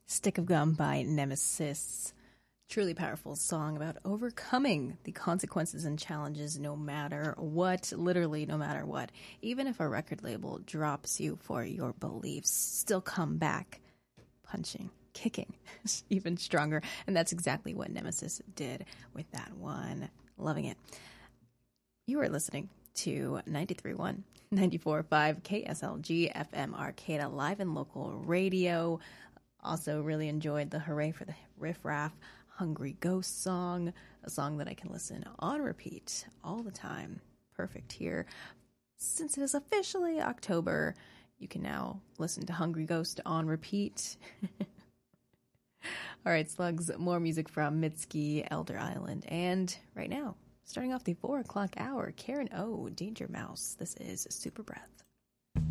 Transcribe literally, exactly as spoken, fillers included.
Stick of Gum by Nemesis. Truly powerful song about overcoming the consequences and challenges no matter what, literally no matter what. Even if a record label drops you for your beliefs, still come back punching, kicking, even stronger. And that's exactly what Nemesis did with that one. Loving it. You are listening to ninety-three point one, ninety-four point five K S L G F M Arcata, live and local radio. Also really enjoyed the Hooray for the Riff Raff Hungry Ghost song, a song that I can listen on repeat all the time. Perfect here. Since it is officially October, you can now listen to Hungry Ghost on repeat. All right, Slugs, more music from Mitski, Elder Island, and right now, starting off the four o'clock hour, Karen O, Danger Mouse. This is Super Breath.